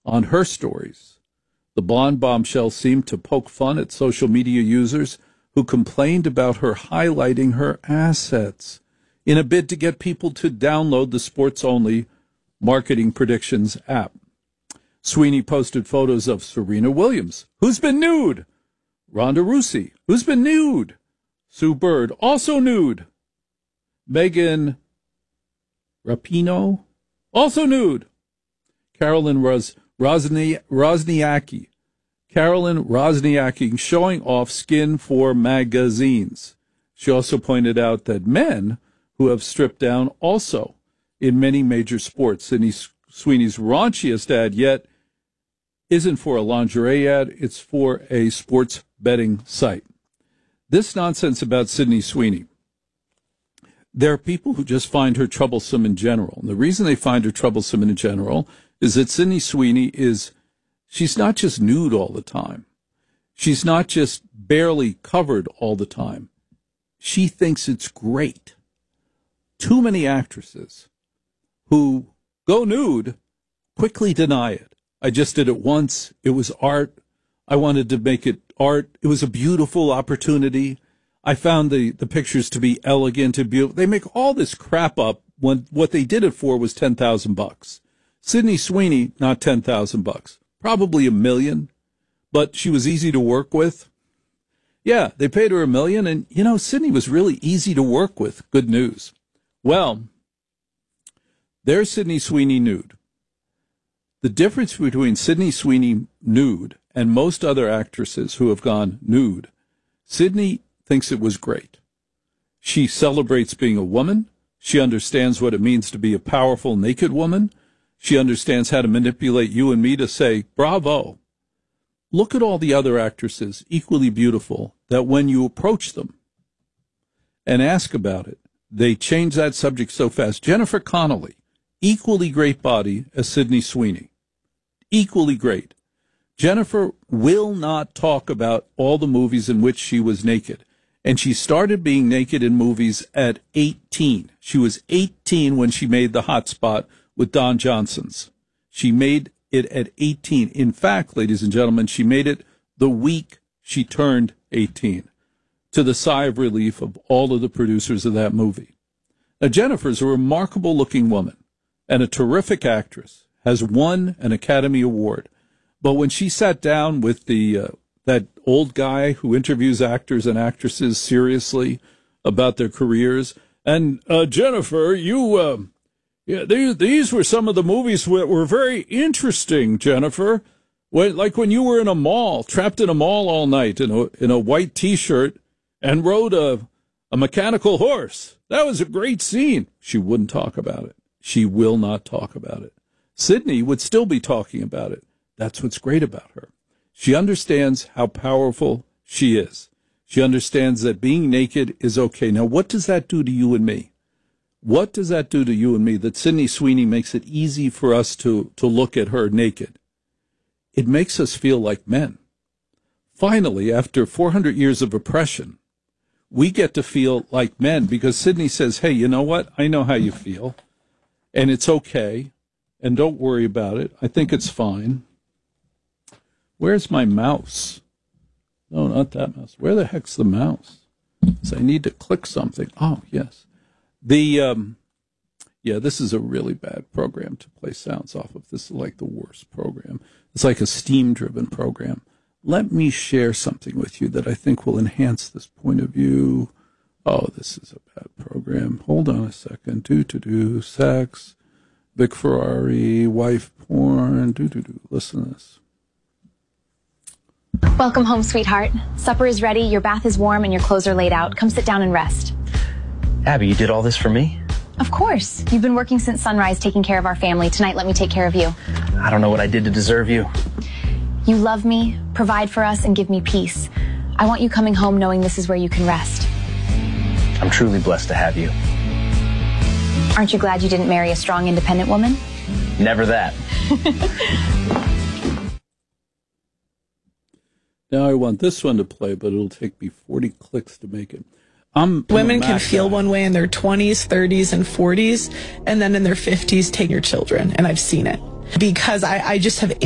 on her stories. The blonde bombshell seemed to poke fun at social media users who complained about her highlighting her assets in a bid to get people to download the sports-only Marketing Predictions app. Sweeney posted photos of Serena Williams, who's been nude, Ronda Rousey, who's been nude, Sue Bird, also nude, Megan Rapinoe, also nude, Carolyn Wozniacki showing off skin for magazines. She also pointed out that men who have stripped down also in many major sports. Sydney Sweeney's raunchiest ad yet isn't for a lingerie ad, it's for a sports betting site. This nonsense about Sydney Sweeney. There are people who just find her troublesome in general. And the reason they find her troublesome in general is that Sydney Sweeney she's not just nude all the time. She's not just barely covered all the time. She thinks it's great. Too many actresses who go nude quickly deny it. I just did it once. It was art. I wanted to make it art. It was a beautiful opportunity. I found the pictures to be elegant and beautiful. They make all this crap up when what they did it for was $10,000. Sydney Sweeney, not $10,000, probably $1 million, but she was easy to work with. Yeah, they paid her $1 million, and Sydney was really easy to work with. Good news. Well, there's Sydney Sweeney nude. The difference between Sydney Sweeney nude and most other actresses who have gone nude, Sydney thinks it was great. She celebrates being a woman. She understands what it means to be a powerful, naked woman. She understands how to manipulate you and me to say, bravo. Look at all the other actresses, equally beautiful, that when you approach them and ask about it, they change that subject so fast. Jennifer Connelly, equally great body as Sydney Sweeney. Equally great. Jennifer will not talk about all the movies in which she was naked. And she started being naked in movies at 18. She was 18 when she made The Hot Spot with Don Johnson's. She made it at 18. In fact, ladies and gentlemen, she made it the week she turned 18, to the sigh of relief of all of the producers of that movie. Now, Jennifer's a remarkable-looking woman and a terrific actress, has won an Academy Award. But when she sat down with that old guy who interviews actors and actresses seriously about their careers, and Jennifer, these were some of the movies that were very interesting, Jennifer. When you were in a mall, trapped in a mall all night in a white T-shirt and rode a mechanical horse. That was a great scene. She wouldn't talk about it. She will not talk about it. Sydney would still be talking about it. That's what's great about her. She understands how powerful she is. She understands that being naked is okay. Now, what does that do to you and me? What does that do to you and me that Sydney Sweeney makes it easy for us to look at her naked? It makes us feel like men. Finally, after 400 years of oppression, we get to feel like men because Sydney says, hey, you know what? I know how you feel, and it's okay, and don't worry about it. I think it's fine. Where's my mouse? No, not that mouse. Where the heck's the mouse? So I need to click something. Oh, yes. This is a really bad program to play sounds off of. This is like the worst program. It's like a Steam-driven program. Let me share something with you that I think will enhance this point of view. Oh, this is a bad program. Hold on a second. Sex, Vic Ferrari, wife porn, Listen to this. Welcome home, sweetheart. Supper is ready, your bath is warm, and your clothes are laid out. Come sit down and rest. Abby, you did all this for me? Of course. You've been working since sunrise, taking care of our family. Tonight, let me take care of you. I don't know what I did to deserve you. You love me, provide for us, and give me peace. I want you coming home knowing this is where you can rest. I'm truly blessed to have you. Aren't you glad you didn't marry a strong, independent woman? Never that. Now I want this one to play, but it'll take me 40 clicks to make it. Women can feel one way in their 20s, 30s, and 40s, and then in their 50s, take your children. And I've seen it because I just have